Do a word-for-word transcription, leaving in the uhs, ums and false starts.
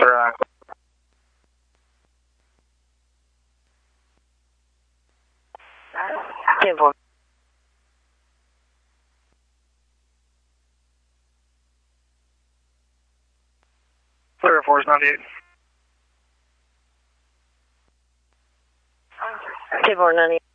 Right. ten four. Clear Force ninety-eight. ten four ninety.